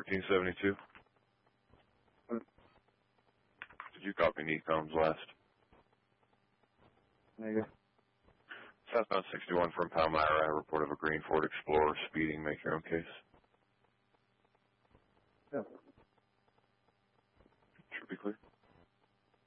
1972. Did you copy NECOM's last? Negative. Southbound 61 from Palmyra, report of a green Ford Explorer speeding. Make your own case. Yeah.